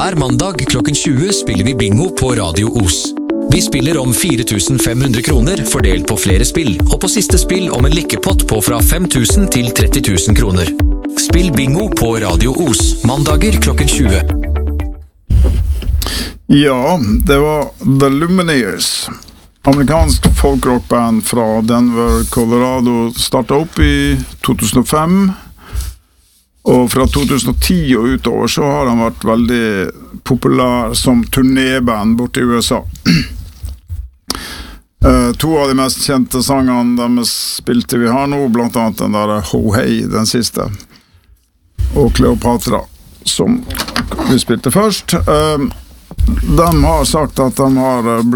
Hver mandag klokken 20 spiller vi bingo på Radio Os. Vi spiller om 4.500 kroner fordelt på flere spill, og på siste spill om en lykkepott på fra 5.000 til 30.000 kroner. Spill bingo på Radio Os, mandager klokken 20. Ja, det var The Lumineers. Amerikansk folkrockband fra Denver, Colorado, startet opp i 2005. Og fra 2010 og utover så har han vært veldig populær som turnéband borte i USA. To av de mest kjente sangene de spilte vi har nå, blant annet den der Ho Hey, den siste, og Cleopatra, som vi spilte først. De har sagt at de har